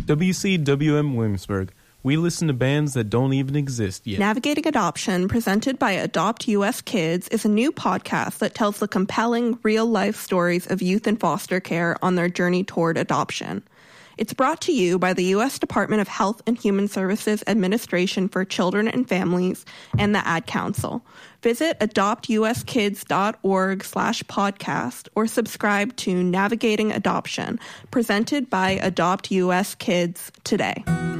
WCWM Williamsburg. We listen to bands that don't even exist yet. Navigating Adoption, presented by Adopt US Kids, is a new podcast that tells the compelling, real-life stories of youth in foster care on their journey toward adoption. It's brought to you by the U.S. Department of Health and Human Services Administration for Children and Families and the Ad Council. Visit adoptuskids.org/podcast or subscribe to Navigating Adoption, presented by Adopt US Kids today.